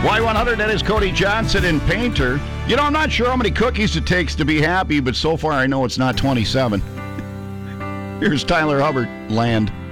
Y100, that is Cody Johnson in Painter. You know, I'm not sure how many cookies it takes to be happy, but so far I know it's not 27. Here's Tyler Hubbard, Land.